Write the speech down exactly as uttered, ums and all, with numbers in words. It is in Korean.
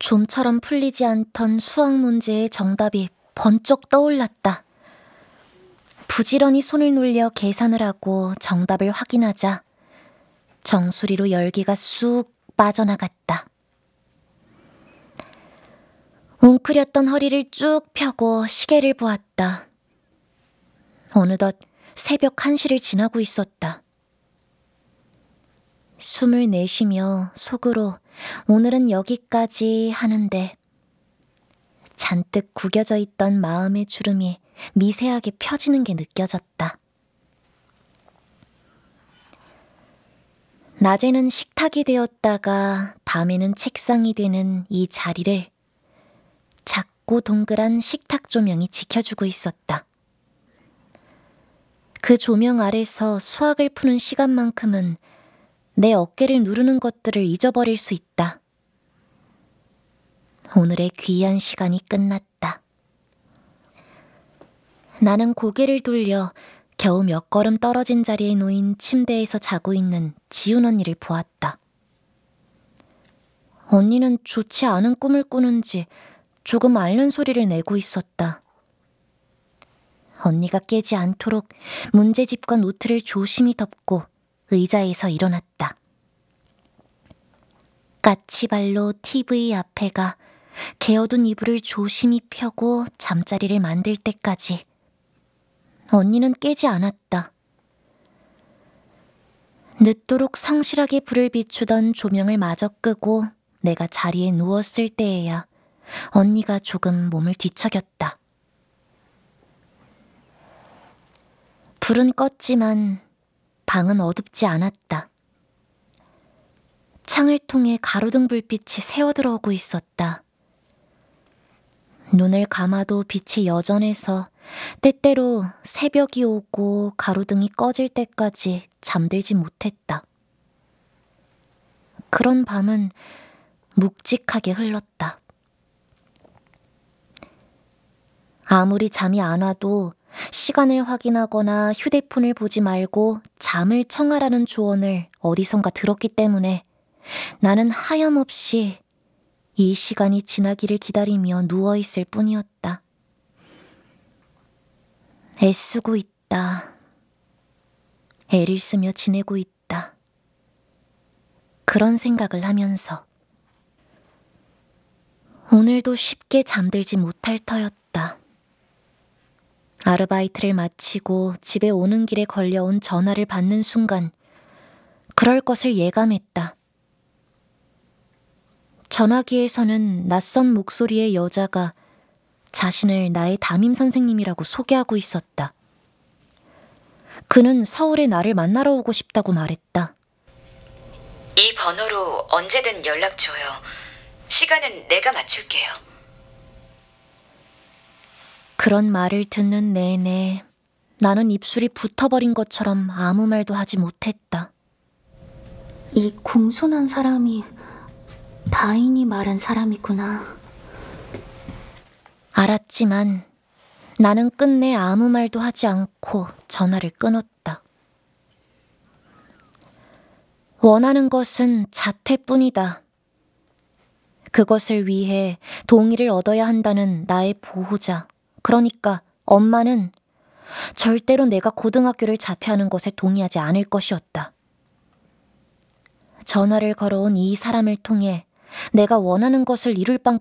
좀처럼 풀리지 않던 수학 문제의 정답이 번쩍 떠올랐다. 부지런히 손을 놀려 계산을 하고 정답을 확인하자 정수리로 열기가 쑥 빠져나갔다. 웅크렸던 허리를 쭉 펴고 시계를 보았다. 어느덧 새벽 한 시를 지나고 있었다. 숨을 내쉬며 속으로 오늘은 여기까지 하는데 잔뜩 구겨져 있던 마음의 주름이 미세하게 펴지는 게 느껴졌다. 낮에는 식탁이 되었다가 밤에는 책상이 되는 이 자리를 작고 동그란 식탁 조명이 지켜주고 있었다. 그 조명 아래서 수학을 푸는 시간만큼은 내 어깨를 누르는 것들을 잊어버릴 수 있다. 오늘의 귀한 시간이 끝났다. 나는 고개를 돌려 겨우 몇 걸음 떨어진 자리에 놓인 침대에서 자고 있는 지훈 언니를 보았다. 언니는 좋지 않은 꿈을 꾸는지 조금 앓는 소리를 내고 있었다. 언니가 깨지 않도록 문제집과 노트를 조심히 덮고 의자에서 일어났다. 까치발로 티브이 앞에 가 개어둔 이불을 조심히 펴고 잠자리를 만들 때까지 언니는 깨지 않았다. 늦도록 성실하게 불을 비추던 조명을 마저 끄고 내가 자리에 누웠을 때에야 언니가 조금 몸을 뒤척였다. 불은 껐지만 방은 어둡지 않았다. 창을 통해 가로등 불빛이 새어들어오고 있었다. 눈을 감아도 빛이 여전해서 때때로 새벽이 오고 가로등이 꺼질 때까지 잠들지 못했다. 그런 밤은 묵직하게 흘렀다. 아무리 잠이 안 와도 시간을 확인하거나 휴대폰을 보지 말고 잠을 청하라는 조언을 어디선가 들었기 때문에 나는 하염없이 이 시간이 지나기를 기다리며 누워있을 뿐이었다. 애쓰고 있다. 애를 쓰며 지내고 있다. 그런 생각을 하면서 오늘도 쉽게 잠들지 못할 터였다. 아르바이트를 마치고 집에 오는 길에 걸려온 전화를 받는 순간 그럴 것을 예감했다. 전화기에서는 낯선 목소리의 여자가 자신을 나의 담임 선생님이라고 소개하고 있었다. 그는 서울에 나를 만나러 오고 싶다고 말했다. 이 번호로 언제든 연락 줘요. 시간은 내가 맞출게요. 그런 말을 듣는 내내 나는 입술이 붙어버린 것처럼 아무 말도 하지 못했다. 이 공손한 사람이 다인이 말한 사람이구나. 알았지만 나는 끝내 아무 말도 하지 않고 전화를 끊었다. 원하는 것은 자퇴뿐이다. 그것을 위해 동의를 얻어야 한다는 나의 보호자, 그러니까 엄마는 절대로 내가 고등학교를 자퇴하는 것에 동의하지 않을 것이었다. 전화를 걸어온 이 사람을 통해 내가 원하는 것을 이룰